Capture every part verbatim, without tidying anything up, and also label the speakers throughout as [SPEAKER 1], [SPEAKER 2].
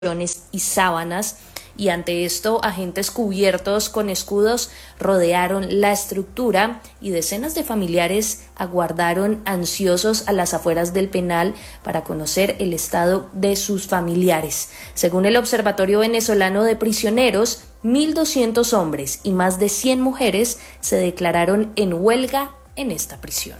[SPEAKER 1] y sábanas, y ante esto agentes cubiertos con escudos rodearon la estructura y decenas de familiares aguardaron ansiosos a las afueras del penal para conocer el estado de sus familiares. Según el Observatorio Venezolano de Prisioneros, mil doscientos hombres y más de cien mujeres se declararon en huelga en esta prisión.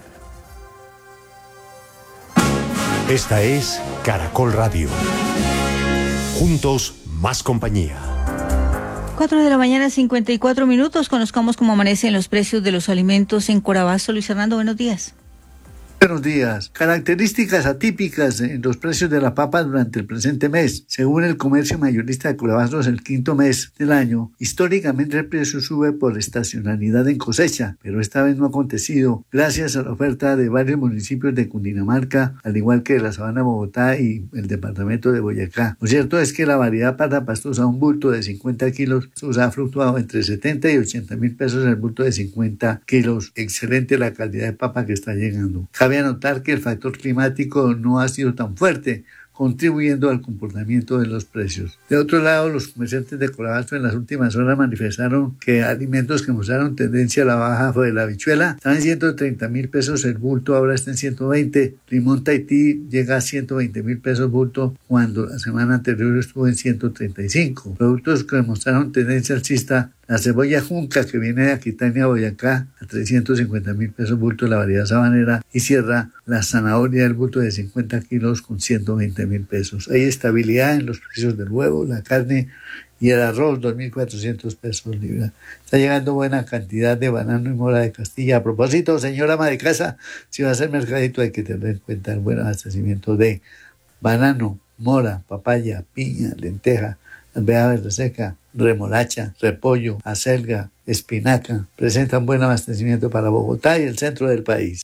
[SPEAKER 2] Esta es Caracol Radio. Juntos, más compañía.
[SPEAKER 3] cuatro de la mañana, cincuenta y cuatro minutos. Conozcamos cómo amanecen los precios de los alimentos en Corabasto. Luis Hernando, buenos días.
[SPEAKER 4] Buenos días. Características atípicas en los precios de la papa durante el presente mes. Según el comercio mayorista de Corabastos, el quinto mes del año, históricamente el precio sube por estacionalidad en cosecha, pero esta vez no ha acontecido gracias a la oferta de varios municipios de Cundinamarca, al igual que de la Sabana de Bogotá y el departamento de Boyacá. Lo cierto es que la variedad para pastosa, un bulto de cincuenta kilos, ha fluctuado entre setenta y ochenta mil pesos el bulto de cincuenta kilos. Excelente la calidad de papa que está llegando. Cabe anotar que el factor climático no ha sido tan fuerte, contribuyendo al comportamiento de los precios. De otro lado, los comerciantes de Corabasto en las últimas horas manifestaron que alimentos que mostraron tendencia a la baja fue la habichuela, estaba en ciento treinta mil pesos el bulto, ahora está en ciento veinte. Limón Tahití llega a ciento veinte mil pesos bulto, cuando la semana anterior estuvo en ciento treinta y cinco. Productos que mostraron tendencia alcista: la cebolla junca, que viene de Aquitania, Boyacá, a trescientos cincuenta mil pesos bulto, la variedad sabanera, y cierra la zanahoria del bulto de cincuenta kilos con ciento veinte mil pesos. Hay estabilidad en los precios del huevo, la carne y el arroz, dos mil cuatrocientos pesos libra. Está llegando buena cantidad de banano y mora de Castilla. A propósito, señora ama de casa, si va a hacer mercadito hay que tener en cuenta el buen abastecimiento de banano, mora, papaya, piña, lenteja, alveja verde seca, remolacha, repollo, acelga, espinaca. Presentan buen abastecimiento para Bogotá y el centro del país.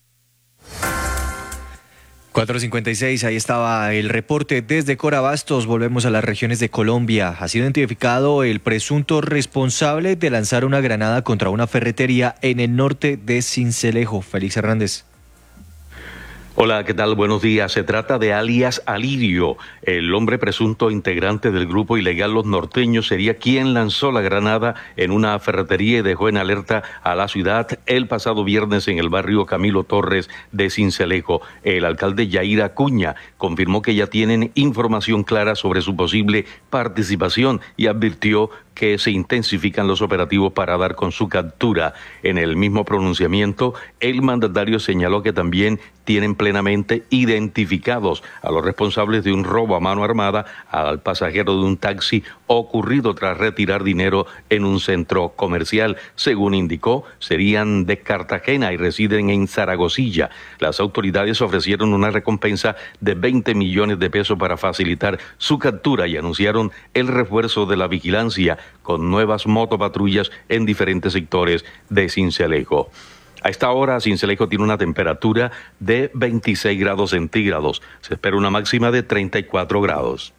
[SPEAKER 5] cuatro cincuenta y seis, ahí estaba el reporte desde Corabastos. Volvemos a las regiones de Colombia. Ha sido identificado el presunto responsable de lanzar una granada contra una ferretería en el norte de Sincelejo. Félix Hernández.
[SPEAKER 6] Hola, ¿qué tal? Buenos días. Se trata de alias Alirio. El hombre presunto integrante del grupo ilegal Los Norteños sería quien lanzó la granada en una ferretería y dejó en alerta a la ciudad el pasado viernes en el barrio Camilo Torres de Sincelejo. El alcalde Yair Acuña confirmó que ya tienen información clara sobre su posible participación y advirtió que se intensifican los operativos para dar con su captura. En el mismo pronunciamiento, el mandatario señaló que también tienen plenamente identificados a los responsables de un robo a mano armada al pasajero de un taxi ocurrido tras retirar dinero en un centro comercial. Según indicó, serían de Cartagena y residen en Zaragozilla. Las autoridades ofrecieron una recompensa de veinte millones de pesos para facilitar su captura y anunciaron el refuerzo de la vigilancia con nuevas motopatrullas en diferentes sectores de Sincelejo. A esta hora, Sincelejo tiene una temperatura de veintiséis grados centígrados. Se espera una máxima de treinta y cuatro grados.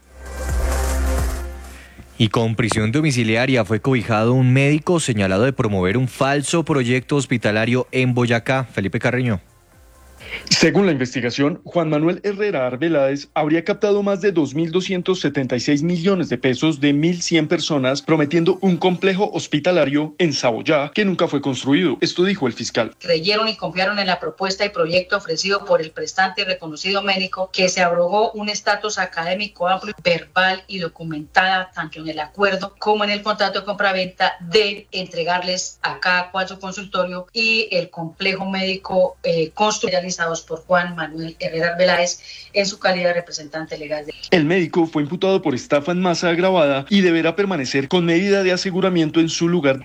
[SPEAKER 5] Y con prisión domiciliaria fue cobijado un médico señalado de promover un falso proyecto hospitalario en Boyacá. Felipe Carreño.
[SPEAKER 7] Según la investigación, Juan Manuel Herrera Arbeláez habría captado más de dos mil doscientos setenta y seis millones de pesos de mil cien personas, prometiendo un complejo hospitalario en Saboyá que nunca fue construido. Esto dijo el fiscal.
[SPEAKER 8] Creyeron y confiaron en la propuesta y proyecto ofrecido por el prestante y reconocido médico, que se abrogó un estatus académico amplio, verbal y documentada, tanto en el acuerdo como en el contrato de compraventa, de entregarles a cada cual su consultorio y el complejo médico eh, construido por Juan Manuel Herrera Arbeláez en su calidad de representante legal. De...
[SPEAKER 7] El médico fue imputado por estafa en masa agravada y deberá permanecer con medida de aseguramiento en su lugar.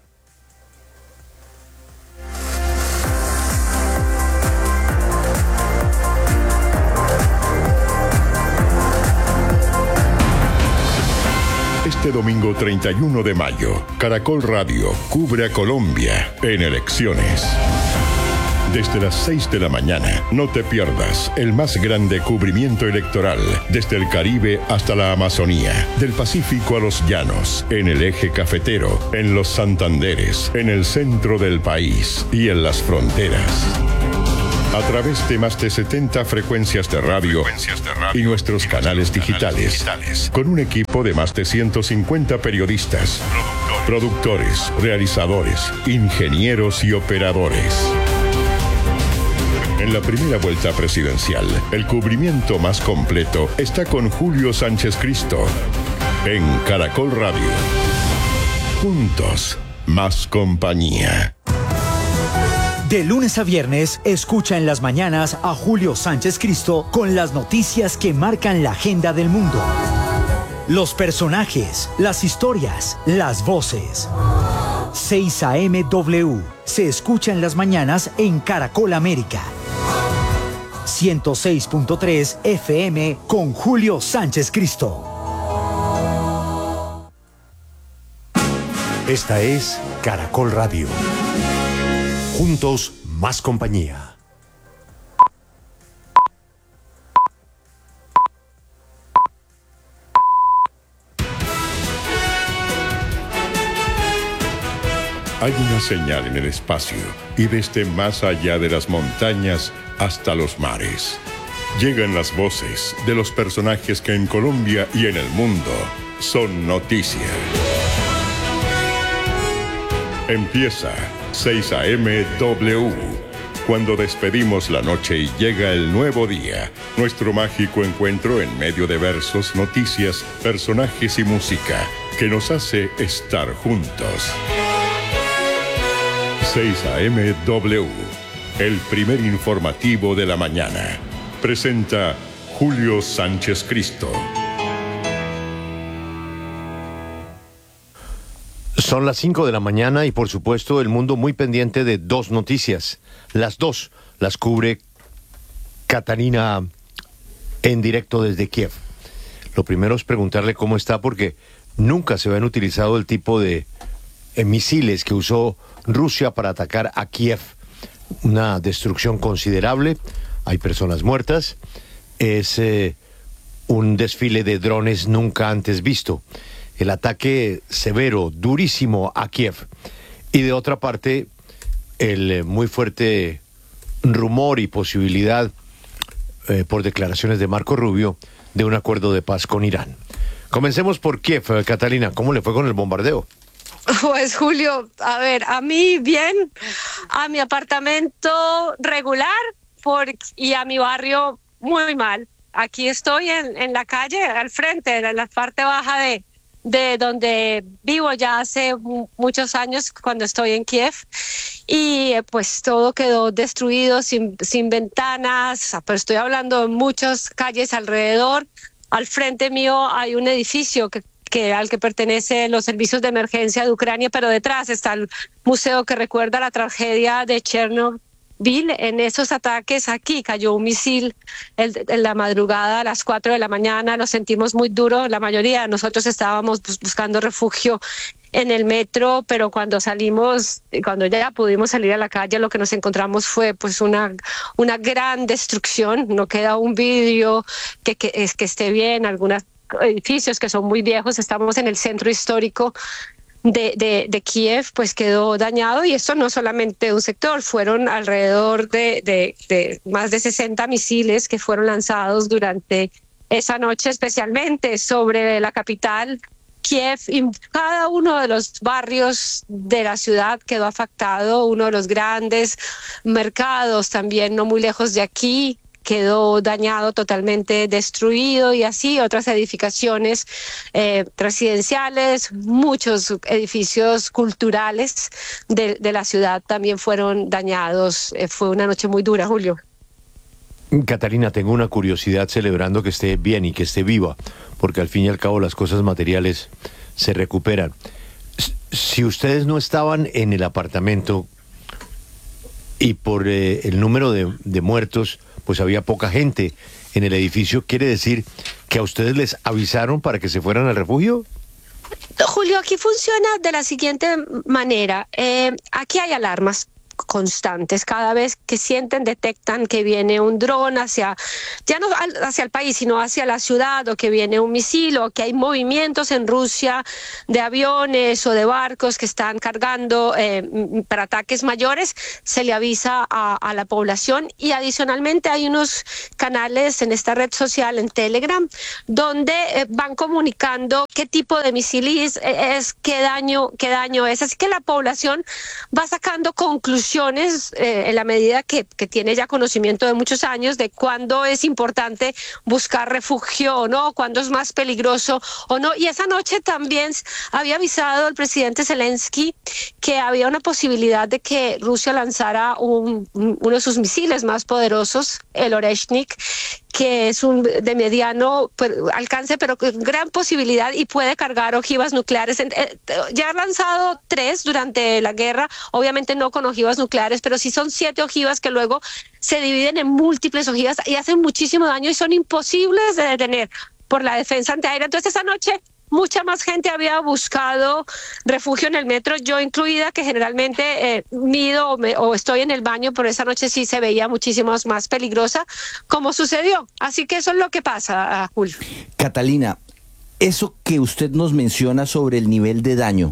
[SPEAKER 2] Este domingo treinta y uno de mayo, Caracol Radio cubre a Colombia en elecciones. Desde las seis de la mañana, no te pierdas el más grande cubrimiento electoral, desde el Caribe hasta la Amazonía, del Pacífico a los llanos, en el eje cafetero, en los Santanderes, en el centro del país y en las fronteras. A través de más de setenta frecuencias de radio, frecuencias de radio y nuestros y canales, nuestros digitales, canales digitales, con un equipo de más de ciento cincuenta periodistas, productores, productores realizadores, ingenieros y operadores. En la primera vuelta presidencial, el cubrimiento más completo está con Julio Sánchez Cristo en Caracol Radio. Juntos, más compañía.
[SPEAKER 9] De lunes a viernes, escucha en las mañanas a Julio Sánchez Cristo con las noticias que marcan la agenda del mundo. Los personajes, las historias, las voces. seis A M W se escucha en las mañanas en Caracol América. ciento seis punto tres F M con Julio Sánchez Cristo.
[SPEAKER 10] Esta es Caracol Radio. Juntos, más compañía.
[SPEAKER 2] Hay una señal en el espacio y desde más allá de las montañas hasta los mares. Llegan las voces de los personajes que en Colombia y en el mundo son noticia. Empieza seis A M W, cuando despedimos la noche y llega el nuevo día, nuestro mágico encuentro en medio de versos, noticias, personajes y música que nos hace estar juntos. seis A M W, el primer informativo de la mañana. Presenta Julio Sánchez Cristo.
[SPEAKER 10] Son las cinco de la mañana y por supuesto el mundo muy pendiente de dos noticias. Las dos las cubre Catalina en directo desde Kiev. Lo primero es preguntarle cómo está porque nunca se habían utilizado el tipo de eh, misiles que usó Rusia para atacar a Kiev. Una destrucción considerable, hay personas muertas, es eh, un desfile de drones nunca antes visto. El ataque severo, durísimo a Kiev. Y de otra parte, el eh, muy fuerte rumor y posibilidad, eh, por declaraciones de Marco Rubio, de un acuerdo de paz con Irán. Comencemos por Kiev. eh, Catalina, ¿cómo le fue con el bombardeo?
[SPEAKER 11] Pues Julio, a ver, a mí bien, a mi apartamento regular por, y a mi barrio muy mal. Aquí estoy en, en la calle, al frente, en la parte baja de... de donde vivo ya hace muchos años cuando estoy en Kiev y pues todo quedó destruido sin, sin ventanas, pero estoy hablando de muchas calles alrededor. Al frente mío hay un edificio que, que al que pertenece los servicios de emergencia de Ucrania, pero detrás está el museo que recuerda la tragedia de Chernobyl. En esos ataques aquí cayó un misil en, en la madrugada a las cuatro de la mañana, lo sentimos muy duro, la mayoría de nosotros estábamos bus buscando refugio en el metro, pero cuando salimos, cuando ya pudimos salir a la calle, lo que nos encontramos fue pues una, una gran destrucción. No queda un vidrio que, que, es, que esté bien, algunos edificios que son muy viejos, estamos en el centro histórico De, de, de Kiev, pues quedó dañado, y esto no solamente un sector, fueron alrededor de, de, de más de sesenta misiles que fueron lanzados durante esa noche, especialmente sobre la capital, Kiev, y cada uno de los barrios de la ciudad quedó afectado. Uno de los grandes mercados, también no muy lejos de aquí, quedó dañado, totalmente destruido, y así otras edificaciones eh, residenciales, muchos edificios culturales de, de la ciudad también fueron dañados. Eh, fue una noche muy dura, Julio.
[SPEAKER 10] Catalina, tengo una curiosidad, celebrando que esté bien y que esté viva, porque al fin y al cabo las cosas materiales se recuperan. Si ustedes no estaban en el apartamento y por eh, el número de, de muertos, pues había poca gente en el edificio, ¿quiere decir que a ustedes les avisaron para que se fueran al refugio?
[SPEAKER 11] Julio, aquí funciona de la siguiente manera. Eh, aquí hay alarmas. constantes. Cada vez que sienten, detectan que viene un dron hacia, ya no hacia el país, sino hacia la ciudad, o que viene un misil, o que hay movimientos en Rusia de aviones o de barcos que están cargando eh, para ataques mayores, se le avisa a, a la población. Y adicionalmente hay unos canales en esta red social, en Telegram, donde eh, van comunicando qué tipo de misil es, es qué daño, qué daño es. Así que la población va sacando conclusiones eh, en la medida que, que tiene ya conocimiento de muchos años de cuándo es importante buscar refugio o no, cuándo es más peligroso o no. Y esa noche también había avisado el presidente Zelensky que había una posibilidad de que Rusia lanzara un, uno de sus misiles más poderosos, el Oreshnik, que es un de mediano alcance, pero con gran posibilidad, y puede cargar ojivas nucleares. Ya ha lanzado tres durante la guerra, obviamente no con ojivas nucleares, pero sí son siete ojivas que luego se dividen en múltiples ojivas y hacen muchísimo daño y son imposibles de detener por la defensa antiaérea. Entonces esa noche mucha más gente había buscado refugio en el metro, yo incluida, que generalmente eh, mido o, me, o estoy en el baño, pero esa noche sí se veía muchísimo más peligrosa, como sucedió. Así que eso es lo que pasa, Julio.
[SPEAKER 12] Catalina, eso que usted nos menciona sobre el nivel de daño,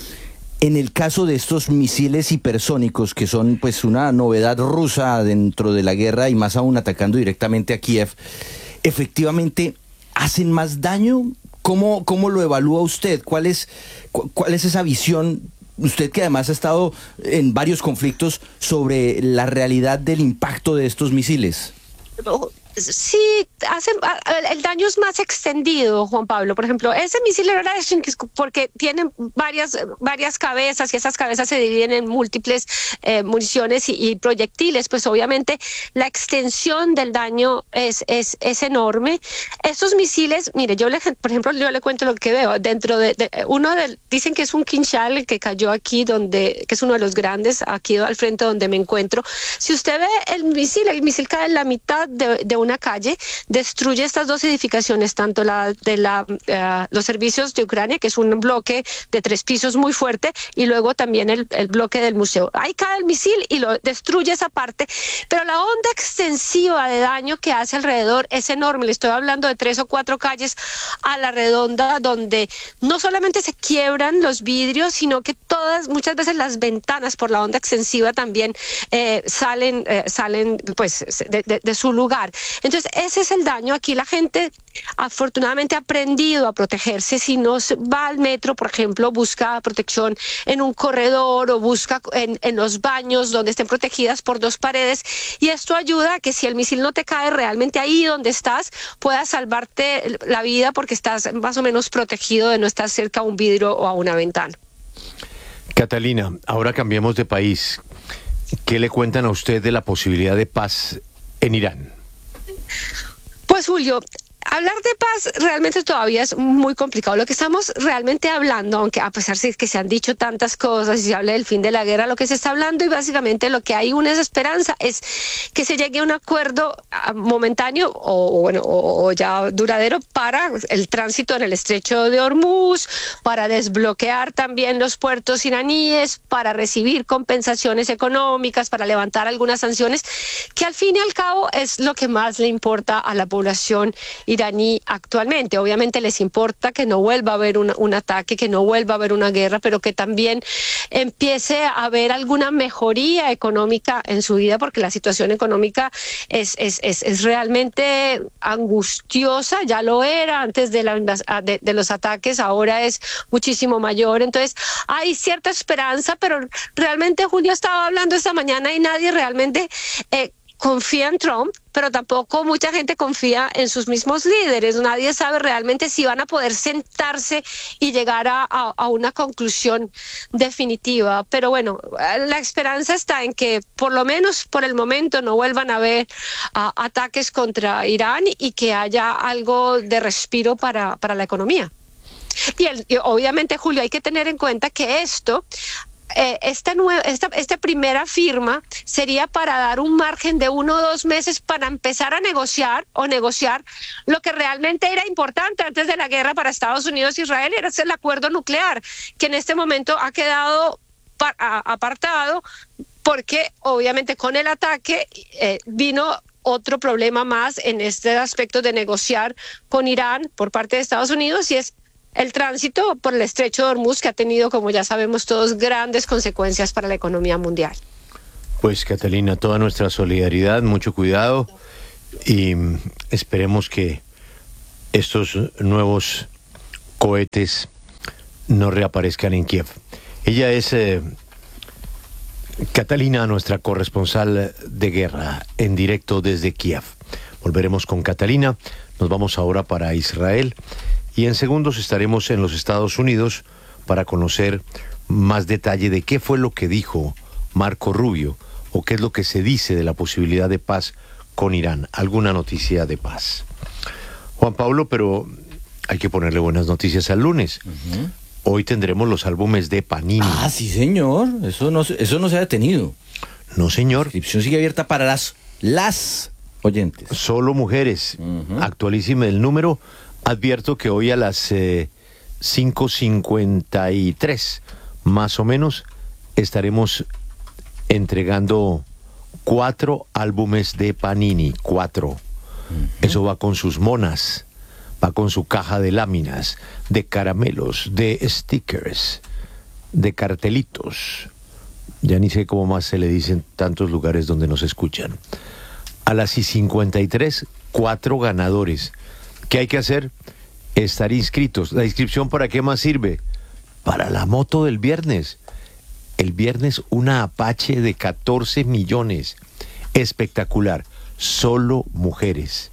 [SPEAKER 12] en el caso de estos misiles hipersónicos, que son pues una novedad rusa dentro de la guerra y más aún atacando directamente a Kiev, ¿efectivamente hacen más daño? ¿Cómo, cómo lo evalúa usted? ¿Cuál es, cu- cuál es esa visión? Usted que además ha estado en varios conflictos sobre la realidad del impacto de estos misiles.
[SPEAKER 11] Sí, hacen, el daño es más extendido, Juan Pablo. Por ejemplo, ese misil era porque tienen varias, varias cabezas, y esas cabezas se dividen en múltiples eh, municiones y, y proyectiles. Pues obviamente la extensión del daño es, es, es enorme. Estos misiles, mire, yo le, por ejemplo, yo le cuento lo que veo. Dentro de, de uno del, dicen que es un Kinshal que cayó aquí, donde, que es uno de los grandes, aquí al frente donde me encuentro. Si usted ve el misil, el misil cae en la mitad de, de un una calle, destruye estas dos edificaciones, tanto la de la, uh, los servicios de Ucrania, que es un bloque de tres pisos muy fuerte, y luego también el, el bloque del museo. Ahí cae el misil y lo destruye esa parte, pero la onda extensiva de daño que hace alrededor es enorme. Le estoy hablando de tres o cuatro calles a la redonda, donde no solamente se quiebran los vidrios, sino que todas, muchas veces las ventanas, por la onda extensiva, también eh, salen, eh, salen pues de, de, de su lugar. Entonces, ese es el daño. Aquí la gente afortunadamente ha aprendido a protegerse. Si no va al metro, por ejemplo, busca protección en un corredor o busca en, en los baños donde estén protegidas por dos paredes. Y esto ayuda a que si el misil no te cae realmente ahí donde estás, puedas salvarte la vida porque estás más o menos protegido de no estar cerca a un vidrio o a una ventana.
[SPEAKER 10] Catalina, ahora cambiemos de país. ¿Qué le cuentan a usted de la posibilidad de paz en Irán?
[SPEAKER 11] Pues Julio, hablar de paz realmente todavía es muy complicado. Lo que estamos realmente hablando, aunque a pesar de que se han dicho tantas cosas y se habla del fin de la guerra, lo que se está hablando y básicamente lo que hay una esperanza es que se llegue a un acuerdo momentáneo o, bueno, o, o ya duradero para el tránsito en el estrecho de Hormuz, para desbloquear también los puertos iraníes, para recibir compensaciones económicas, para levantar algunas sanciones, que al fin y al cabo es lo que más le importa a la población iraní actualmente. Obviamente les importa que no vuelva a haber un, un ataque, que no vuelva a haber una guerra, pero que también empiece a haber alguna mejoría económica en su vida, porque la situación económica es, es, es, es realmente angustiosa. Ya lo era antes de, la, de, de los ataques, ahora es muchísimo mayor. Entonces hay cierta esperanza, pero realmente Julio estaba hablando esta mañana y nadie realmente eh, confía en Trump, pero tampoco mucha gente confía en sus mismos líderes. Nadie sabe realmente si van a poder sentarse y llegar a, a, a una conclusión definitiva. Pero bueno, la esperanza está en que por lo menos por el momento no vuelvan a haber uh, ataques contra Irán y que haya algo de respiro para, para la economía. Y, el, y obviamente, Julio, hay que tener en cuenta que esto Eh, esta, nueva, esta, esta primera firma sería para dar un margen de uno o dos meses para empezar a negociar o negociar lo que realmente era importante antes de la guerra para Estados Unidos e Israel, era el acuerdo nuclear, que en este momento ha quedado apartado porque obviamente con el ataque eh, vino otro problema más en este aspecto de negociar con Irán por parte de Estados Unidos, y es el tránsito por el estrecho de Hormuz, que ha tenido, como ya sabemos todos, grandes consecuencias para la economía mundial.
[SPEAKER 10] Pues Catalina, toda nuestra solidaridad, mucho cuidado, y esperemos que estos nuevos cohetes no reaparezcan en Kiev. Ella es eh, Catalina, nuestra corresponsal de guerra, en directo desde Kiev. Volveremos con Catalina, nos vamos ahora para Israel y en segundos estaremos en los Estados Unidos para conocer más detalle de qué fue lo que dijo Marco Rubio o qué es lo que se dice de la posibilidad de paz con Irán. Alguna noticia de paz. Juan Pablo, pero hay que ponerle buenas noticias al lunes. Uh-huh. Hoy tendremos los álbumes de Panini.
[SPEAKER 12] Ah, sí, señor. Eso no, eso no se ha detenido.
[SPEAKER 10] No, señor.
[SPEAKER 12] La inscripción sigue abierta para las, las oyentes.
[SPEAKER 10] Solo mujeres. Uh-huh. Actualísime el número. Advierto que hoy a las eh, cinco cincuenta y tres, más o menos, estaremos entregando cuatro álbumes de Panini. Cuatro. Uh-huh. Eso va con sus monas. Va con su caja de láminas, de caramelos, de stickers, de cartelitos. Ya ni sé cómo más se le dice en tantos lugares donde nos escuchan. A las cincuenta y tres, cuatro ganadores. ¿Qué hay que hacer? Estar inscritos. ¿La inscripción para qué más sirve? Para la moto del viernes. El viernes una Apache de catorce millones. Espectacular. Solo mujeres.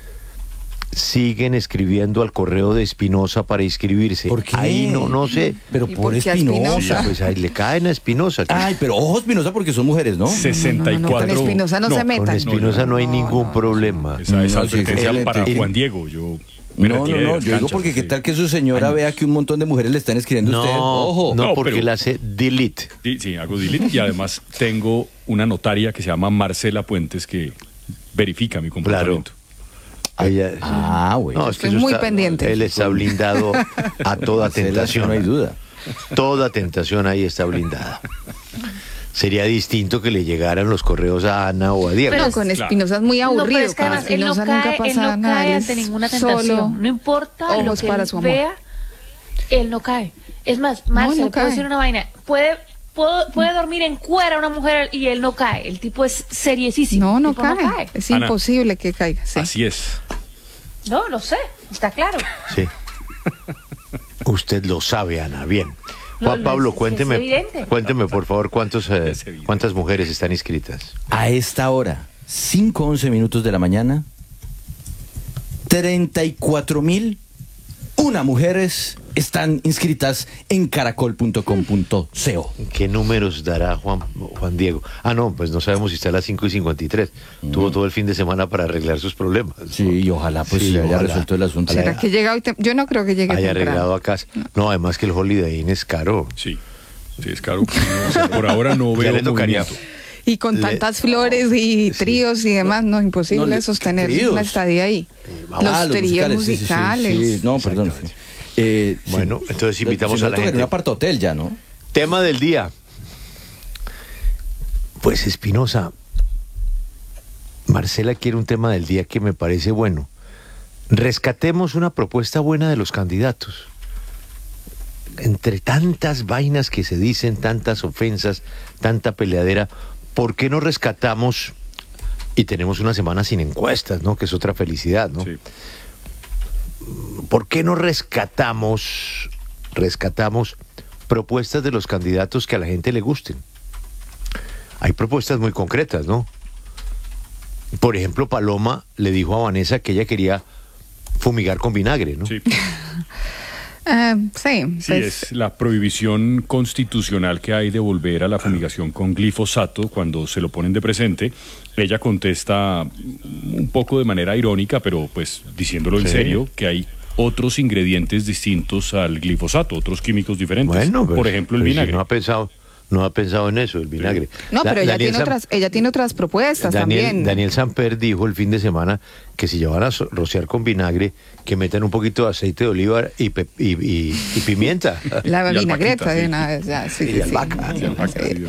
[SPEAKER 10] Siguen escribiendo al correo de Espinosa para inscribirse.
[SPEAKER 12] ¿Por qué?
[SPEAKER 10] Ahí no, no sé.
[SPEAKER 12] Pero por Espinosa.
[SPEAKER 10] Pues ahí le caen a Espinosa.
[SPEAKER 12] Ay, pero ojo Espinosa porque son mujeres, ¿no?
[SPEAKER 13] sesenta y cuatro.
[SPEAKER 14] No, no, no, con Espinosa no, no se metan.
[SPEAKER 10] Con Espinosa no, no, no hay ningún
[SPEAKER 14] no,
[SPEAKER 10] problema.
[SPEAKER 13] Esa es
[SPEAKER 10] no,
[SPEAKER 13] advertencia
[SPEAKER 10] sí,
[SPEAKER 13] para
[SPEAKER 10] el,
[SPEAKER 13] Juan Diego. Yo
[SPEAKER 12] no, no, no. Yo digo porque sí. Qué tal que su señora Ay, vea que un montón de mujeres le están escribiendo
[SPEAKER 10] no,
[SPEAKER 12] a usted. Ojo.
[SPEAKER 10] No, porque le hace delete.
[SPEAKER 13] Sí, sí, hago delete. Y además tengo una notaria que se llama Marcela Puentes que verifica mi comportamiento.
[SPEAKER 10] Claro. Ella,
[SPEAKER 14] ah, bueno. No, es que estoy muy está, pendiente.
[SPEAKER 10] Él está blindado a toda tentación.
[SPEAKER 12] No hay duda.
[SPEAKER 10] Toda tentación ahí está blindada. Sería distinto que le llegaran los correos a Ana o a Diego.
[SPEAKER 14] Pero con Espinosa claro. Es muy aburrido. No, pero es que además,
[SPEAKER 1] él no cae, él no cae ante ninguna tentación. Solo no importa lo que él vea, él no cae. Es más, Marcel, no, no puedo decir una vaina. Puede... Puedo, puede dormir en cuera una mujer y él no cae. El tipo es seriesísimo.
[SPEAKER 14] No, no, cae. no cae. Es Ana, imposible que caiga. Sí.
[SPEAKER 13] Así es.
[SPEAKER 1] No, lo sé. Está claro.
[SPEAKER 10] Sí. Usted lo sabe, Ana. Bien. Juan no, Pablo, es, cuénteme, es cuénteme por favor cuántos, eh, cuántas mujeres están inscritas.
[SPEAKER 12] A esta hora, cinco once minutos de la mañana, treinta y cuatro mil una mujeres están inscritas en caracol punto com punto co.
[SPEAKER 10] ¿Qué números dará Juan, Juan Diego? Ah, no, pues no sabemos si está a las cinco y cincuenta y tres. Mm. Tuvo todo el fin de semana para arreglar sus problemas.
[SPEAKER 12] Sí, ¿no? Y ojalá pues sí, se haya ojalá. resuelto el asunto.
[SPEAKER 14] ¿Será
[SPEAKER 10] Ojalá.
[SPEAKER 14] que llega hoy? Te... Yo no creo que llegue
[SPEAKER 10] haya
[SPEAKER 14] temprano.
[SPEAKER 10] arreglado a casa. No. no, además que el Holiday Inn es caro.
[SPEAKER 13] Sí, sí es caro. No, o sea, por ahora no veo movimiento.
[SPEAKER 14] Y con tantas Le... flores y tríos sí. y demás, no, imposible no, le... sostener ¿tríos? Una estadía ahí. Eh, los ah, tríos musicales. musicales.
[SPEAKER 12] Sí, sí, sí. No, perdón.
[SPEAKER 10] Eh, bueno, sí. Entonces invitamos si a la gente.
[SPEAKER 12] Un apartahotel ya, ¿no?
[SPEAKER 10] Tema del día. Pues Espinosa, Marcela quiere un tema del día que me parece bueno. Rescatemos una propuesta buena de los candidatos. Entre tantas vainas que se dicen, tantas ofensas, tanta peleadera, ¿por qué no rescatamos? Y tenemos una semana sin encuestas, ¿no? Que es otra felicidad, ¿no? Sí. ¿Por qué no rescatamos, rescatamos propuestas de los candidatos que a la gente le gusten? Hay propuestas muy concretas, ¿no? Por ejemplo, Paloma le dijo a Vanessa que ella quería fumigar con vinagre, ¿no?
[SPEAKER 13] Sí.
[SPEAKER 14] Uh, sí,
[SPEAKER 13] sí pues... es la prohibición constitucional que hay de volver a la fumigación con glifosato cuando se lo ponen de presente. Ella contesta un poco de manera irónica, pero pues diciéndolo en sí. serio, que hay otros ingredientes distintos al glifosato, otros químicos diferentes. Bueno, pues, por ejemplo, el
[SPEAKER 10] pues
[SPEAKER 13] vinagre.
[SPEAKER 10] Si no ha pensado, no ha pensado en eso, el vinagre.
[SPEAKER 14] No, pero la, ella, tiene Sam, otras, ella tiene otras propuestas
[SPEAKER 10] Daniel,
[SPEAKER 14] también.
[SPEAKER 10] Daniel Samper dijo el fin de semana que si ya van a rociar con vinagre, que metan un poquito de aceite de oliva y, pe, y, y, y pimienta.
[SPEAKER 14] La vinagreta de una vez, ya, sí,
[SPEAKER 10] y
[SPEAKER 14] sí,
[SPEAKER 10] albahaca.
[SPEAKER 14] sí,
[SPEAKER 10] Y albahaca
[SPEAKER 14] sí.
[SPEAKER 10] sí,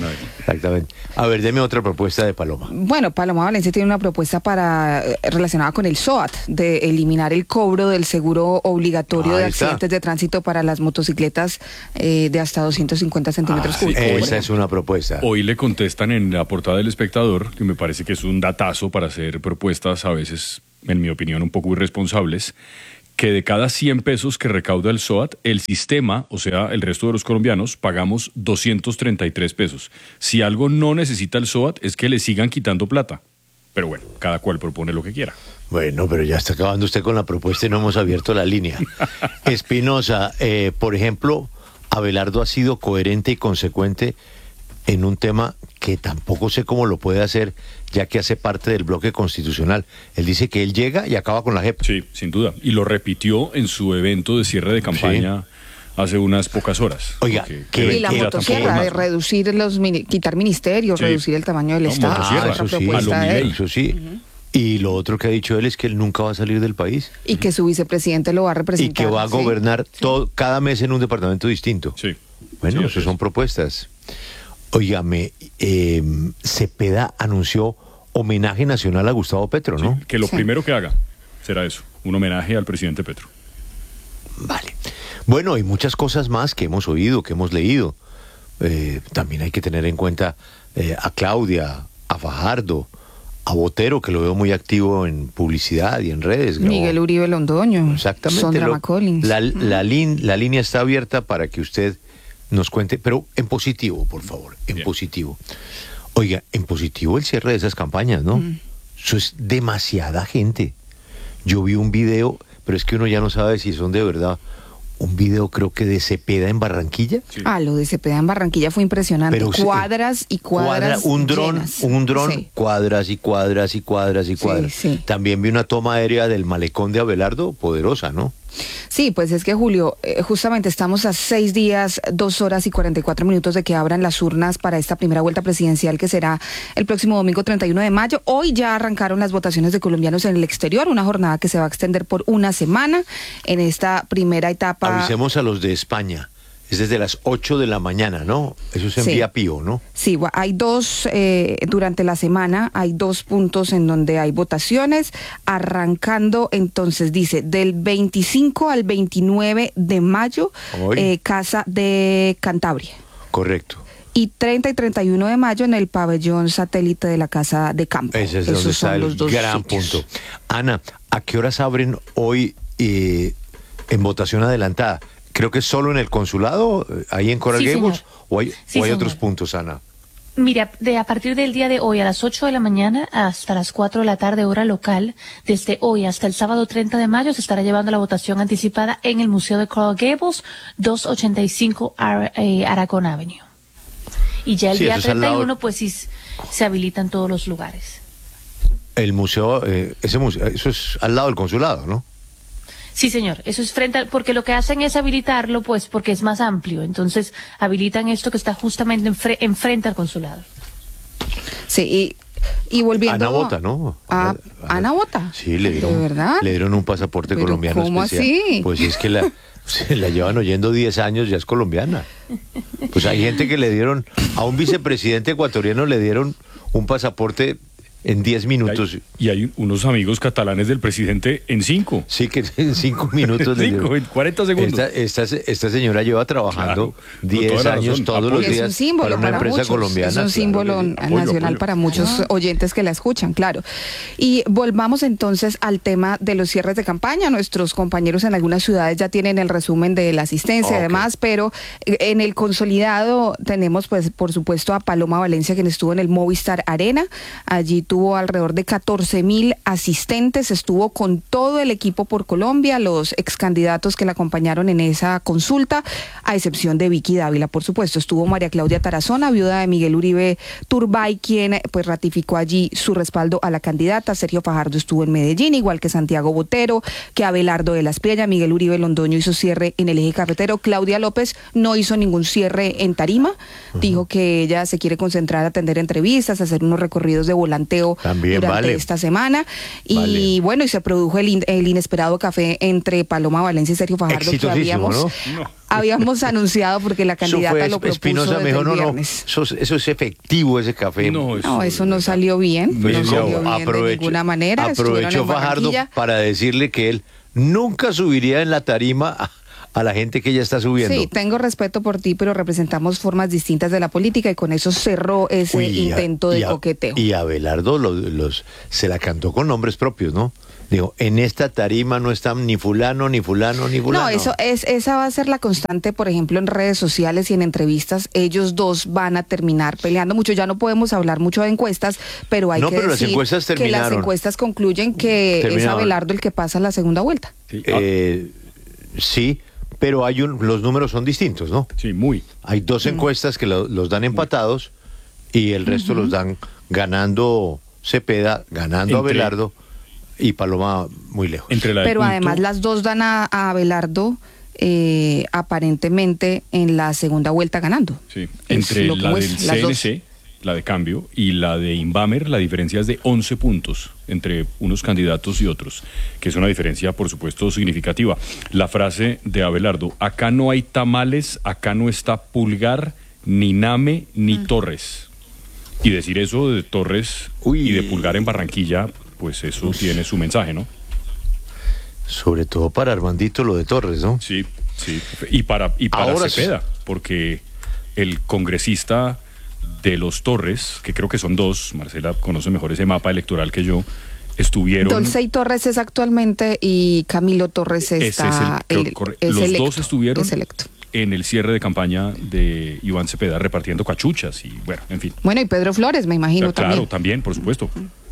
[SPEAKER 10] Exactamente. A ver, deme otra propuesta de Paloma.
[SPEAKER 14] Bueno, Paloma Valencia tiene una propuesta para relacionada con el S O A T, de eliminar el cobro del seguro obligatorio
[SPEAKER 10] Ahí
[SPEAKER 14] de
[SPEAKER 10] está.
[SPEAKER 14] accidentes de tránsito para las motocicletas eh, de hasta doscientos cincuenta centímetros
[SPEAKER 10] Ah,
[SPEAKER 14] cúbicos.
[SPEAKER 10] esa es una propuesta.
[SPEAKER 13] Hoy le contestan en la portada del Espectador, que me parece que es un datazo para hacer propuestas a veces, en mi opinión, un poco irresponsables, que de cada cien pesos que recauda el S O A T, el sistema, o sea, el resto de los colombianos, pagamos doscientos treinta y tres pesos. Si algo no necesita el S O A T es que le sigan quitando plata. Pero bueno, cada cual propone lo que quiera.
[SPEAKER 10] Bueno, pero ya está acabando usted con la propuesta y no hemos abierto la línea. Espinosa, eh, por ejemplo, Abelardo ha sido coherente y consecuente en un tema que tampoco sé cómo lo puede hacer, ya que hace parte del bloque constitucional. Él dice que él llega y acaba con la J E P.
[SPEAKER 13] Sí, sin duda. Y lo repitió en su evento de cierre de campaña sí. hace unas pocas horas.
[SPEAKER 10] Oiga,
[SPEAKER 14] que, y la motosierra de reducir los, quitar ministerios, sí. reducir el tamaño del no, Estado.
[SPEAKER 10] Ah, eso sí,
[SPEAKER 14] de él.
[SPEAKER 10] eso sí. Uh-huh. Y lo otro que ha dicho él es que él nunca va a salir del país.
[SPEAKER 14] Y que su vicepresidente lo va a representar.
[SPEAKER 10] Y que va a gobernar sí. todo, cada mes en un departamento distinto.
[SPEAKER 13] Sí.
[SPEAKER 10] Bueno,
[SPEAKER 13] sí,
[SPEAKER 10] eso son propuestas. Óigame, eh, Cepeda anunció homenaje nacional a Gustavo Petro, ¿no?
[SPEAKER 13] Sí, que lo
[SPEAKER 14] sí.
[SPEAKER 13] primero que haga será eso, un homenaje al presidente Petro.
[SPEAKER 10] Vale. Bueno, hay muchas cosas más que hemos oído, que hemos leído. Eh, también hay que tener en cuenta eh, a Claudia, a Fajardo, a Botero, que lo veo muy activo en publicidad y en redes. Grabó.
[SPEAKER 14] Miguel Uribe Londoño.
[SPEAKER 10] Exactamente.
[SPEAKER 14] Sondra
[SPEAKER 10] lo,
[SPEAKER 14] McCollins.
[SPEAKER 10] La, la, lin, la línea está abierta para que usted nos cuente, pero en positivo, por favor, en Bien. positivo. Oiga, en positivo el cierre de esas campañas, ¿no? Mm. Eso es demasiada gente. Yo vi un video, pero es que uno ya no sabe si son de verdad. Un video creo que de Cepeda en Barranquilla.
[SPEAKER 14] Sí. Ah, lo de Cepeda en Barranquilla fue impresionante. Pero, cuadras y cuadras.
[SPEAKER 10] Cuadra, un dron,
[SPEAKER 14] llenas.
[SPEAKER 10] un dron,
[SPEAKER 14] sí.
[SPEAKER 10] cuadras y cuadras y cuadras y cuadras.
[SPEAKER 14] Sí, sí.
[SPEAKER 10] También vi una toma aérea del malecón de Abelardo, poderosa, ¿no?
[SPEAKER 14] Sí, pues es que Julio, eh, justamente estamos a seis días, dos horas y cuarenta y cuatro minutos de que abran las urnas para esta primera vuelta presidencial que será el próximo domingo treinta y uno de mayo. Hoy ya arrancaron las votaciones de colombianos en el exterior, una jornada que se va a extender por una semana en esta primera etapa.
[SPEAKER 10] Avisemos a los de España. Es desde las ocho de la mañana, ¿no? Eso se envía sí. Pío, ¿no?
[SPEAKER 14] Sí, hay dos, eh, durante la semana hay dos puntos en donde hay votaciones, arrancando entonces, dice, del veinticinco al veintinueve de mayo, eh, Casa de Cantabria.
[SPEAKER 10] Correcto.
[SPEAKER 14] Y treinta y treinta y uno de mayo en el pabellón satélite de la Casa de Campo.
[SPEAKER 10] Ese es Esos donde está el dos gran sitios. punto. Ana, ¿a qué horas abren hoy eh, en votación adelantada? Creo que es solo en el consulado, ahí en Coral sí, Gables, o hay,
[SPEAKER 1] sí,
[SPEAKER 10] o hay
[SPEAKER 1] señor.
[SPEAKER 10] otros puntos, Ana.
[SPEAKER 1] Mira, de a partir del día de hoy a las ocho de la mañana hasta las cuatro de la tarde hora local, desde hoy hasta el sábado treinta de mayo se estará llevando la votación anticipada en el Museo de Coral Gables, doscientos ochenta y cinco Ar- eh, Aragón Avenue. Y ya el sí, día treinta y uno lado... pues sí se habilitan todos los lugares.
[SPEAKER 10] El museo, eh, ese museo, eso es al lado del consulado, ¿no?
[SPEAKER 1] Sí, señor, eso es frente al, porque lo que hacen es habilitarlo, pues, porque es más amplio. Entonces, habilitan esto que está justamente enfre, enfrente al consulado.
[SPEAKER 14] Sí, y, y volviendo...
[SPEAKER 10] Ana Bota, ¿no?
[SPEAKER 14] A, Ana Bota.
[SPEAKER 10] Sí, le dieron,
[SPEAKER 14] ¿de verdad?
[SPEAKER 10] Le dieron un pasaporte
[SPEAKER 14] ¿Pero
[SPEAKER 10] colombiano
[SPEAKER 14] cómo
[SPEAKER 10] especial.
[SPEAKER 14] así?
[SPEAKER 10] Pues es que la, se la llevan oyendo diez años, ya es colombiana. Pues hay gente que le dieron, a un vicepresidente ecuatoriano le dieron un pasaporte en diez minutos.
[SPEAKER 13] Y hay, y hay unos amigos catalanes del presidente en cinco.
[SPEAKER 10] Sí, que en cinco minutos.
[SPEAKER 13] En cinco, en cuarenta segundos.
[SPEAKER 10] Esta, esta, esta señora lleva trabajando diez claro, años todos los días
[SPEAKER 14] es un símbolo
[SPEAKER 10] para una
[SPEAKER 14] para
[SPEAKER 10] empresa
[SPEAKER 14] muchos,
[SPEAKER 10] colombiana.
[SPEAKER 14] Es un símbolo
[SPEAKER 10] claro,
[SPEAKER 14] nacional apoyo, apoyo. para muchos ah. oyentes que la escuchan, claro. Y volvamos entonces al tema de los cierres de campaña. Nuestros compañeros en algunas ciudades ya tienen el resumen de la asistencia y okay. demás, pero en el consolidado tenemos, pues, por supuesto, a Paloma Valencia, quien estuvo en el Movistar Arena. Allí tuvo alrededor de catorce mil asistentes, estuvo con todo el equipo por Colombia, los ex candidatos que la acompañaron en esa consulta, a excepción de Vicky Dávila, por supuesto. Estuvo María Claudia Tarazona, viuda de Miguel Uribe Turbay, quien pues ratificó allí su respaldo a la candidata. Sergio Fajardo estuvo en Medellín, igual que Santiago Botero, que Abelardo de la Espriella. Miguel Uribe Londoño hizo cierre en el eje cafetero. Claudia López no hizo ningún cierre en tarima, uh-huh. dijo que ella se quiere concentrar a atender entrevistas, a hacer unos recorridos de volanteo coqueteo
[SPEAKER 10] También
[SPEAKER 14] durante
[SPEAKER 10] vale.
[SPEAKER 14] esta semana. Y
[SPEAKER 10] Vale.
[SPEAKER 14] bueno, y se produjo el, in- el inesperado café entre Paloma Valencia y Sergio Fajardo, que
[SPEAKER 10] Exitosísimo,
[SPEAKER 14] habíamos,
[SPEAKER 10] ¿no?
[SPEAKER 14] habíamos anunciado porque la
[SPEAKER 10] Eso
[SPEAKER 14] candidata
[SPEAKER 10] fue
[SPEAKER 14] lo propuso
[SPEAKER 10] Espinosa
[SPEAKER 14] desde
[SPEAKER 10] me dijo,
[SPEAKER 14] el
[SPEAKER 10] no, no,
[SPEAKER 14] viernes.
[SPEAKER 10] eso, es- eso es efectivo ese café.
[SPEAKER 13] No,
[SPEAKER 14] No, eso no salió bien, no
[SPEAKER 10] Pues
[SPEAKER 14] salió
[SPEAKER 10] no,
[SPEAKER 14] bien de ninguna manera. Estuvieron
[SPEAKER 10] aprovechó
[SPEAKER 14] en
[SPEAKER 10] Fajardo
[SPEAKER 14] Barranquilla.
[SPEAKER 10] para decirle que él nunca subiría en la tarima a, a la gente que ella está subiendo.
[SPEAKER 14] Sí, tengo respeto por ti, pero representamos formas distintas de la política y con eso cerró ese
[SPEAKER 10] Uy, y a-
[SPEAKER 14] intento de
[SPEAKER 10] y a-
[SPEAKER 14] coqueteo.
[SPEAKER 10] Y Abelardo los, los, se la cantó con nombres propios, ¿no? Digo, en esta tarima no están ni fulano, ni fulano, ni fulano.
[SPEAKER 14] No, eso es, esa va a ser la constante, por ejemplo, en redes sociales y en entrevistas. Ellos dos van a terminar peleando mucho. Ya no podemos hablar mucho de encuestas, pero hay
[SPEAKER 10] No,
[SPEAKER 14] que
[SPEAKER 10] pero las
[SPEAKER 14] decir
[SPEAKER 10] encuestas
[SPEAKER 14] que las
[SPEAKER 10] terminaron.
[SPEAKER 14] encuestas concluyen que es
[SPEAKER 10] Terminaron.
[SPEAKER 14] Abelardo el que pasa a la segunda vuelta.
[SPEAKER 13] Sí,
[SPEAKER 10] Eh, sí, pero hay un, los números son distintos, ¿no?
[SPEAKER 13] sí, muy.
[SPEAKER 10] Hay dos encuestas que lo- los dan empatados y el resto los dan ganando Cepeda, ganando
[SPEAKER 13] Entre-
[SPEAKER 10] Abelardo y Paloma muy lejos.
[SPEAKER 13] Entre la de
[SPEAKER 14] Pero
[SPEAKER 13] punto-
[SPEAKER 14] además las dos dan a, a Abelardo eh, aparentemente en la segunda vuelta ganando.
[SPEAKER 13] Sí,
[SPEAKER 14] Es
[SPEAKER 13] entre
[SPEAKER 14] lo que
[SPEAKER 13] la del
[SPEAKER 14] muestra, las dos.
[SPEAKER 13] C N C, la de cambio, y la de Inbamer, la diferencia es de once puntos entre unos candidatos y otros, que es una diferencia, por supuesto, significativa. La frase de Abelardo, acá no hay tamales, acá no está Pulgar, ni Name, ni Torres. Y decir eso de Torres y de Pulgar en Barranquilla, pues eso tiene su mensaje, ¿no?
[SPEAKER 10] Sobre todo para Armandito lo de Torres, ¿no?
[SPEAKER 13] Sí, sí. Y para, y para
[SPEAKER 10] Ahora
[SPEAKER 13] Cepeda, porque el congresista de los Torres, que creo que son dos, Marcela conoce mejor ese mapa electoral que yo, estuvieron...
[SPEAKER 14] Dolcey Torres es actualmente y Camilo Torres
[SPEAKER 13] Ese
[SPEAKER 14] está
[SPEAKER 13] es el- creo-
[SPEAKER 14] el-
[SPEAKER 13] corre-
[SPEAKER 14] es
[SPEAKER 13] los
[SPEAKER 14] electo,
[SPEAKER 13] dos estuvieron
[SPEAKER 14] es electo.
[SPEAKER 13] en el cierre de campaña de Iván Cepeda repartiendo cachuchas y bueno, en fin.
[SPEAKER 14] Bueno, y Pedro Flores, me imagino
[SPEAKER 13] claro,
[SPEAKER 14] también.
[SPEAKER 13] también, por supuesto.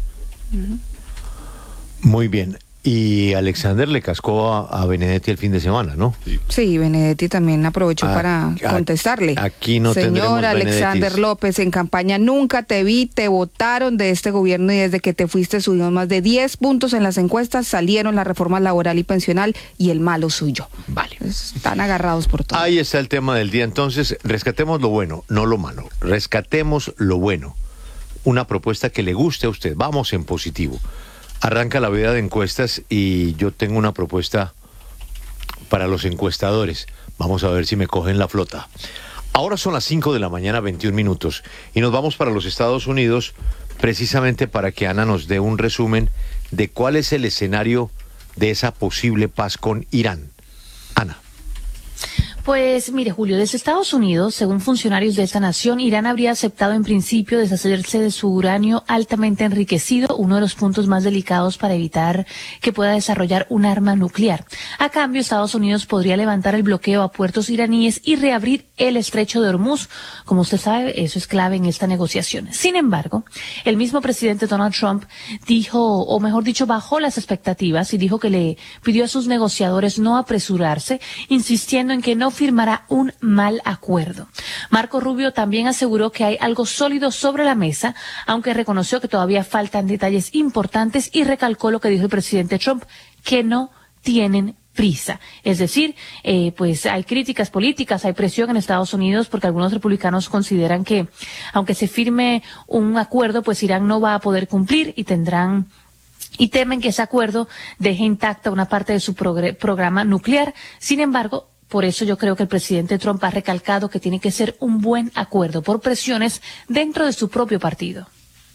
[SPEAKER 10] Muy bien. Y Alexander le cascó a, a Benedetti el fin de semana, ¿no?
[SPEAKER 14] Sí, Benedetti también aprovechó
[SPEAKER 10] Ah,
[SPEAKER 14] para
[SPEAKER 10] ah,
[SPEAKER 14] contestarle.
[SPEAKER 10] aquí no tendremos
[SPEAKER 14] Señor Alexander
[SPEAKER 10] Benedettis.
[SPEAKER 14] López, en campaña nunca te vi, te votaron de este gobierno y desde que te fuiste subimos más de diez puntos en las encuestas, salieron la reforma laboral y pensional y el malo suyo.
[SPEAKER 10] Vale.
[SPEAKER 14] Están agarrados por todo.
[SPEAKER 10] Ahí está el tema del día. Entonces, rescatemos lo bueno, no lo malo. Rescatemos lo bueno. Una propuesta que le guste a usted. Vamos en positivo. Arranca la vida de encuestas y yo tengo una propuesta para los encuestadores. Vamos a ver si me cogen la flota. Ahora son las cinco de la mañana, veintiún minutos, y nos vamos para los Estados Unidos precisamente para que Ana nos dé un resumen de cuál es el escenario de esa posible paz con Irán. Ana.
[SPEAKER 1] Pues mire, Julio, desde Estados Unidos, según funcionarios de esta nación, Irán habría aceptado en principio deshacerse de su uranio altamente enriquecido, uno de los puntos más delicados para evitar que pueda desarrollar un arma nuclear. A cambio, Estados Unidos podría levantar el bloqueo a puertos iraníes y reabrir el estrecho de Hormuz. Como usted sabe, eso es clave en esta negociación. Sin embargo, el mismo presidente Donald Trump dijo, o mejor dicho, bajó las expectativas y dijo que le pidió a sus negociadores no apresurarse, insistiendo en que no firmará un mal acuerdo. Marco Rubio también aseguró que hay algo sólido sobre la mesa, aunque reconoció que todavía faltan detalles importantes y recalcó lo que dijo el presidente Trump, que no tienen prisa. Es decir, eh, pues hay críticas políticas, hay presión en Estados Unidos porque algunos republicanos consideran que aunque se firme un acuerdo, pues Irán no va a poder cumplir y tendrán y temen que ese acuerdo deje intacta una parte de su progre- programa nuclear. Sin embargo, por eso yo creo que el presidente Trump ha recalcado que tiene que ser un buen acuerdo por presiones dentro de su propio partido.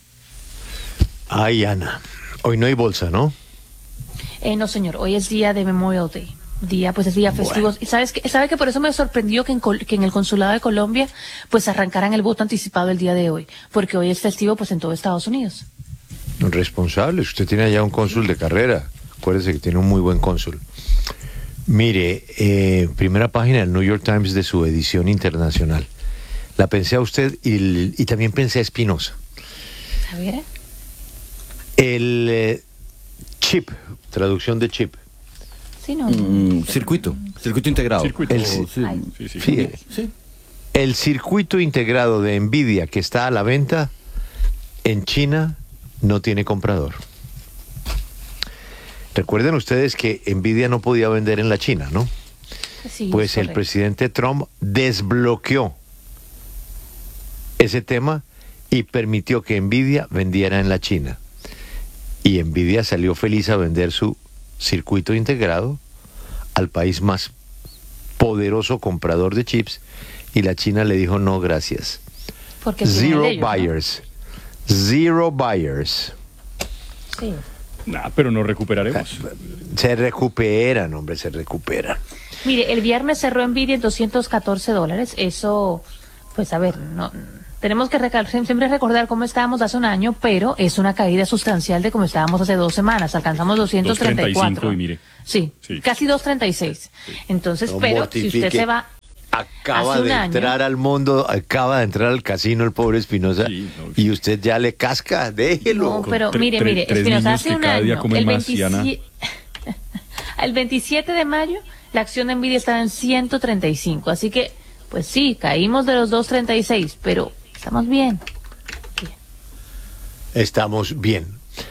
[SPEAKER 10] Ay, Ana. Hoy no hay bolsa, ¿no?
[SPEAKER 1] Eh, no, señor, hoy es día de Memorial Day. Día, pues es día festivo. Y sabes que, sabe que por eso me sorprendió que en, Col- que en el consulado de Colombia, pues arrancaran el voto anticipado el día de hoy, porque hoy es festivo, pues en todo Estados Unidos.
[SPEAKER 10] Responsable. Usted tiene allá un cónsul de carrera. Acuérdese que tiene un muy buen cónsul. Mire, eh, primera página del New York Times de su edición internacional. La pensé a usted y, y también pensé a Espinosa.
[SPEAKER 1] A ver.
[SPEAKER 10] El eh, chip, traducción de chip.
[SPEAKER 1] Sí, no.
[SPEAKER 12] Mm, circuito, circuito integrado.
[SPEAKER 13] Circuito.
[SPEAKER 10] El,
[SPEAKER 12] Oh, sí.
[SPEAKER 1] Ay.
[SPEAKER 13] Sí, sí.
[SPEAKER 10] sí,
[SPEAKER 12] Sí.
[SPEAKER 10] el circuito integrado de Nvidia que está a la venta en China no tiene comprador. Recuerden ustedes que Nvidia no podía vender en la China, ¿no?
[SPEAKER 1] Sí,
[SPEAKER 10] Pues
[SPEAKER 1] es
[SPEAKER 10] el
[SPEAKER 1] correcto.
[SPEAKER 10] presidente Trump desbloqueó ese tema y permitió que Nvidia vendiera en la China. Y Nvidia salió feliz a vender su circuito integrado al país más poderoso comprador de chips, y la China le dijo no gracias.
[SPEAKER 1] Porque
[SPEAKER 10] Zero
[SPEAKER 1] ellos,
[SPEAKER 10] buyers. ¿no? Zero buyers.
[SPEAKER 1] Sí.
[SPEAKER 13] Nah, pero nos recuperaremos.
[SPEAKER 10] Se recuperan, hombre, se recuperan.
[SPEAKER 1] Mire, el viernes cerró Nvidia en doscientos catorce dólares. Eso, pues a ver, no, tenemos que recal- siempre recordar cómo estábamos hace un año, pero es una caída sustancial de cómo estábamos hace dos semanas. Alcanzamos doscientos treinta y cuatro.
[SPEAKER 13] Y mire.
[SPEAKER 1] Sí, sí, casi doscientos treinta y seis. Entonces,
[SPEAKER 10] No
[SPEAKER 1] pero
[SPEAKER 10] mortifique.
[SPEAKER 1] si usted se va...
[SPEAKER 10] Acaba
[SPEAKER 1] hace un
[SPEAKER 10] de
[SPEAKER 1] año,
[SPEAKER 10] entrar al mundo, acaba de entrar al casino el pobre Espinosa, sí, no, y usted ya le casca, déjelo.
[SPEAKER 1] No, pero mire, mire, Espinosa, hace un año, el veintisiete, el veintisiete de mayo, la acción de Nvidia estaba en ciento treinta y cinco, así que, pues sí, caímos de los doscientos treinta y seis, pero estamos bien. bien.
[SPEAKER 10] Estamos bien.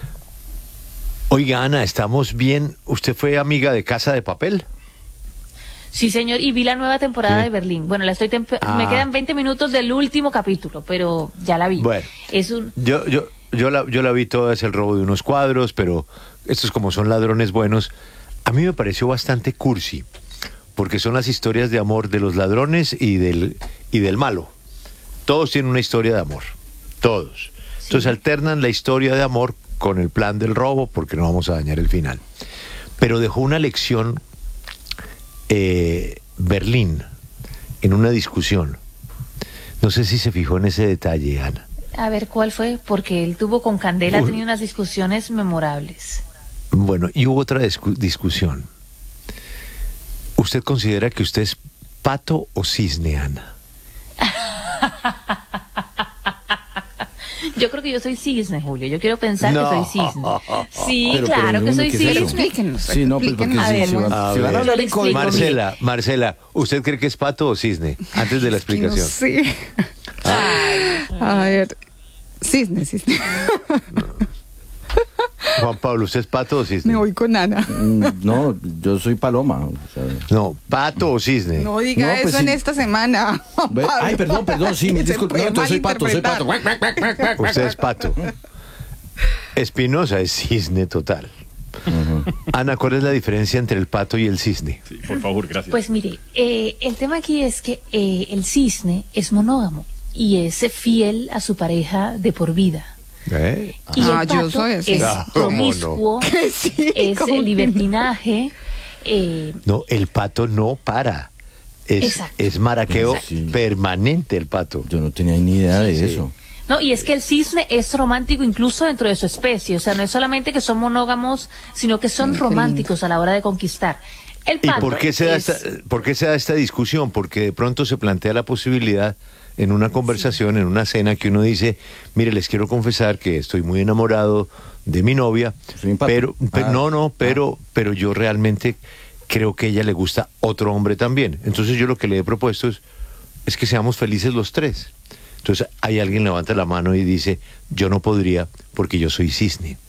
[SPEAKER 10] Oiga, Ana, ¿estamos bien? ¿Usted fue amiga de Casa de Papel?
[SPEAKER 1] Sí, señor, y vi la nueva temporada
[SPEAKER 10] sí.
[SPEAKER 1] de Berlín. Bueno, la estoy temp-
[SPEAKER 10] ah.
[SPEAKER 1] me quedan veinte minutos del último capítulo, pero ya la vi.
[SPEAKER 10] Bueno,
[SPEAKER 1] es un...
[SPEAKER 10] yo, yo, yo, la, yo la vi toda, es el robo de unos cuadros, pero estos como son ladrones buenos, a mí me pareció bastante cursi, porque son las historias de amor de los ladrones y del, y del malo. Todos tienen una historia de amor, todos. Sí. Entonces alternan la historia de amor con el plan del robo, porque no vamos a dañar el final. Pero dejó una lección eh, Berlín en una discusión. No sé si se fijó en ese detalle, Ana.
[SPEAKER 1] A ver, ¿cuál fue? Porque él tuvo con Candela, ha tenido unas discusiones memorables.
[SPEAKER 10] Bueno, y hubo otra discu- discusión. ¿Usted considera que usted es pato o cisne, Ana?
[SPEAKER 1] Yo creo que yo soy cisne, Julio. Yo quiero pensar
[SPEAKER 10] no.
[SPEAKER 1] que soy cisne. Sí,
[SPEAKER 12] pero,
[SPEAKER 1] claro
[SPEAKER 12] pero
[SPEAKER 1] que soy
[SPEAKER 12] ¿qué
[SPEAKER 1] cisne.
[SPEAKER 14] Explíquenos.
[SPEAKER 12] Sí, no, pues porque
[SPEAKER 1] a
[SPEAKER 12] si,
[SPEAKER 1] ver,
[SPEAKER 12] si van,
[SPEAKER 10] a
[SPEAKER 12] si van a
[SPEAKER 10] ver.
[SPEAKER 12] hablar en código.
[SPEAKER 10] Marcela, Marcela, ¿usted cree que es pato o cisne? Antes de la explicación.
[SPEAKER 14] Sí. A ver, cisne, cisne.
[SPEAKER 10] Juan Pablo, ¿usted es pato o cisne?
[SPEAKER 14] Me voy con Ana.
[SPEAKER 12] No, yo soy paloma. O sea.
[SPEAKER 10] No, pato o cisne.
[SPEAKER 14] No diga
[SPEAKER 12] No,
[SPEAKER 14] eso
[SPEAKER 12] pues
[SPEAKER 14] en
[SPEAKER 12] sí.
[SPEAKER 14] esta semana.
[SPEAKER 12] Ve- Ay, perdón, perdón, sí, me
[SPEAKER 14] Se
[SPEAKER 12] disculpe.
[SPEAKER 14] puede
[SPEAKER 12] No, entonces soy pato, soy pato.
[SPEAKER 14] malinterpretar.
[SPEAKER 10] Usted es pato. Espinosa es cisne total. Uh-huh. Ana, ¿cuál es la diferencia entre el pato y el cisne?
[SPEAKER 13] Sí, por favor, gracias.
[SPEAKER 1] Pues mire, eh, el tema aquí es que eh, el cisne es monógamo y es fiel a su pareja de por vida.
[SPEAKER 10] ¿Eh?
[SPEAKER 1] Y
[SPEAKER 14] Ah,
[SPEAKER 1] el
[SPEAKER 14] yo
[SPEAKER 1] pato
[SPEAKER 14] soy así.
[SPEAKER 1] es
[SPEAKER 10] Ah, ¿cómo
[SPEAKER 1] promiscuo,
[SPEAKER 14] Sí,
[SPEAKER 1] es
[SPEAKER 14] ¿cómo que no?
[SPEAKER 1] libertinaje. Eh,
[SPEAKER 10] No, el pato no para. Es,
[SPEAKER 1] Exacto.
[SPEAKER 10] es maraqueo
[SPEAKER 12] Sí.
[SPEAKER 10] permanente el pato.
[SPEAKER 12] Yo no tenía ni idea de
[SPEAKER 10] Sí.
[SPEAKER 12] eso.
[SPEAKER 1] No, y es que el cisne es romántico incluso dentro de su especie, o sea, no es solamente que son monógamos, sino que son románticos a la hora de conquistar. El
[SPEAKER 10] ¿Y
[SPEAKER 1] pato
[SPEAKER 10] por qué, se da
[SPEAKER 1] es-
[SPEAKER 10] esta, por qué se da esta discusión? Porque de pronto se plantea la posibilidad en una conversación, sí. en una cena, que uno dice, mire, les quiero confesar que estoy muy enamorado de mi novia,
[SPEAKER 12] Soy un pato.
[SPEAKER 10] pero, pero
[SPEAKER 12] Ah.
[SPEAKER 10] no, no, pero,
[SPEAKER 12] Ah.
[SPEAKER 10] pero yo realmente creo que a ella le gusta otro hombre también. Entonces yo lo que le he propuesto es, es que seamos felices los tres. Entonces hay alguien levanta la mano y dice, yo no podría porque yo soy cisne.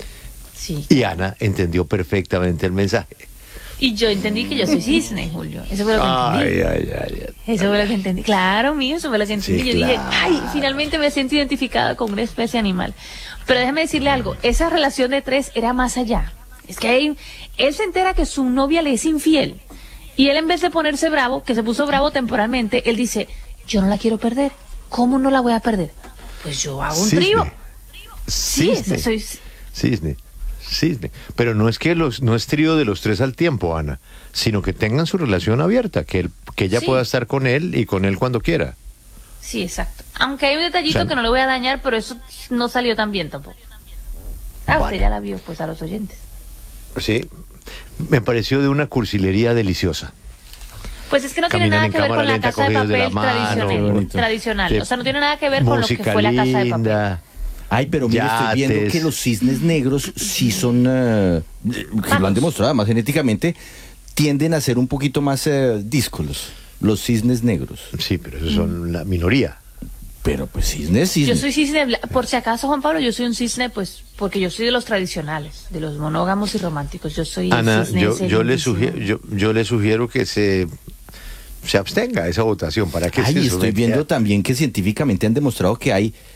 [SPEAKER 1] Sí.
[SPEAKER 10] Y Ana entendió perfectamente el mensaje.
[SPEAKER 1] Y yo entendí que yo soy cisne, Julio. Eso fue lo que
[SPEAKER 10] Ay,
[SPEAKER 1] entendí.
[SPEAKER 10] ay, ay, ay.
[SPEAKER 1] Eso fue lo que entendí. Claro, mío, eso fue lo que entendí.
[SPEAKER 10] Sí,
[SPEAKER 1] yo dije,
[SPEAKER 10] claro.
[SPEAKER 1] ay, finalmente me siento identificada con una especie animal. Pero déjame decirle algo, esa relación de tres era más allá. Es que ahí, él se entera que su novia le es infiel. Y él, en vez de ponerse bravo, que se puso bravo temporalmente, él dice, yo no la quiero perder. ¿Cómo no la voy a perder? Pues yo hago un
[SPEAKER 10] Cisne.
[SPEAKER 1] trío. Sí,
[SPEAKER 10] Cisne.
[SPEAKER 1] ese soy...
[SPEAKER 10] Cisne. Cisne. Pero no es que los, no es trío de los tres al tiempo, Ana, sino que tengan su relación abierta, que, él, que ella
[SPEAKER 1] Sí.
[SPEAKER 10] pueda estar con él y con él cuando quiera.
[SPEAKER 1] Sí, exacto. Aunque hay un detallito
[SPEAKER 10] O sea,
[SPEAKER 1] que no le voy a dañar, pero eso no salió tan bien tampoco. Ah, usted ya la vio, pues, a los oyentes.
[SPEAKER 10] Sí. Me pareció de una cursilería deliciosa.
[SPEAKER 1] Pues es que no tiene
[SPEAKER 10] Caminan
[SPEAKER 1] nada
[SPEAKER 10] en
[SPEAKER 1] que ver
[SPEAKER 10] cámara
[SPEAKER 1] con la
[SPEAKER 10] lenta,
[SPEAKER 1] casa de
[SPEAKER 10] cogidos de
[SPEAKER 1] papel
[SPEAKER 10] la mano.
[SPEAKER 1] tradicional.
[SPEAKER 12] bonito.
[SPEAKER 1] tradicional.
[SPEAKER 10] Sí.
[SPEAKER 1] O sea, no tiene nada que ver con lo que
[SPEAKER 10] Música
[SPEAKER 1] fue la casa de papel.
[SPEAKER 10] linda.
[SPEAKER 12] Ay, pero mire, estoy viendo
[SPEAKER 10] Yates.
[SPEAKER 12] que los cisnes negros sí son, eh, que lo han demostrado más genéticamente, tienden a ser un poquito más eh, díscolos, los cisnes negros.
[SPEAKER 10] Sí, pero esos son la minoría.
[SPEAKER 12] Pero pues cisne, cisne.
[SPEAKER 1] Yo soy cisne, bla- por si acaso, Juan Pablo, yo soy un cisne, pues, porque yo soy de los tradicionales, de los monógamos y románticos. Yo soy el
[SPEAKER 10] Ana,
[SPEAKER 1] cisne
[SPEAKER 10] yo,
[SPEAKER 1] ese
[SPEAKER 10] yo, le
[SPEAKER 1] lindísimo.
[SPEAKER 10] sugiero, yo, yo le sugiero que se, se abstenga esa votación. ¿Para qué
[SPEAKER 12] Ay,
[SPEAKER 10] se
[SPEAKER 12] estoy viendo también que científicamente han demostrado que hay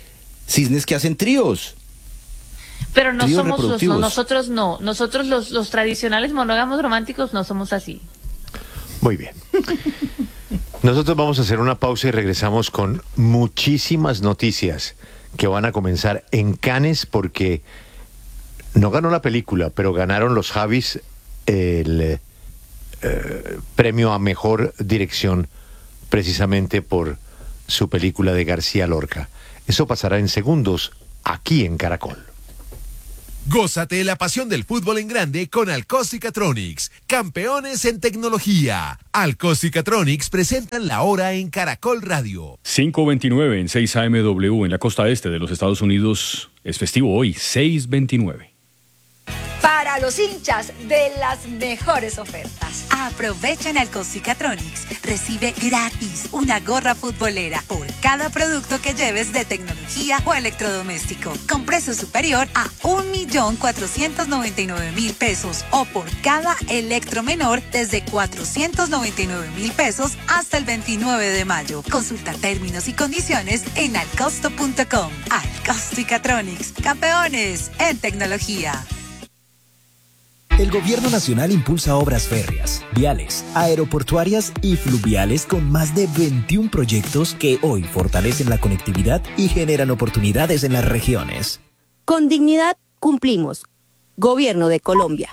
[SPEAKER 12] cisnes que hacen tríos.
[SPEAKER 1] Pero no
[SPEAKER 12] Tríos
[SPEAKER 1] somos los,
[SPEAKER 12] reproductivos.
[SPEAKER 1] nosotros no, nosotros los, los tradicionales monógamos románticos no somos así.
[SPEAKER 10] Muy bien. Nosotros vamos a hacer una pausa y regresamos con muchísimas noticias que van a comenzar en Cannes, porque no ganó la película, pero ganaron los Javis el eh, premio a mejor dirección precisamente por su película de García Lorca. Eso pasará en segundos aquí en Caracol.
[SPEAKER 15] Gózate la pasión del fútbol en grande con Alcóstica-Tronics, campeones en tecnología. Alcóstica-Tronics presentan la hora en Caracol Radio.
[SPEAKER 13] cinco veintinueve en seis A M W en la costa este de los Estados Unidos. Es festivo hoy, seis veintinueve.
[SPEAKER 16] Para los hinchas de las mejores ofertas. Aprovecha en Alcóstica-Tronics. Recibe gratis una gorra futbolera por cada producto que lleves de tecnología o electrodoméstico, con precio superior a un millón cuatrocientos noventa y nueve mil pesos, o por cada electro menor desde cuatrocientos noventa y nueve mil pesos hasta el veintinueve de mayo. Consulta términos y condiciones en alcosto punto com. Alcóstica-Tronics, campeones en tecnología.
[SPEAKER 17] El Gobierno Nacional impulsa obras férreas, viales, aeroportuarias y fluviales con más de veintiún proyectos que hoy fortalecen la conectividad y generan oportunidades en las regiones.
[SPEAKER 18] Con dignidad cumplimos. Gobierno de Colombia.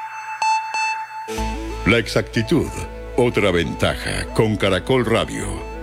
[SPEAKER 2] La exactitud, otra ventaja con Caracol Radio.